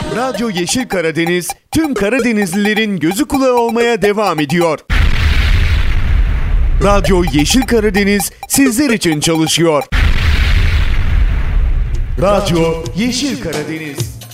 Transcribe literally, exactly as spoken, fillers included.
Radyo Yeşil Karadeniz tüm Karadenizlilerin gözü kulağı olmaya devam ediyor. Radyo Yeşil Karadeniz sizler için çalışıyor. Radyo Yeşil Karadeniz.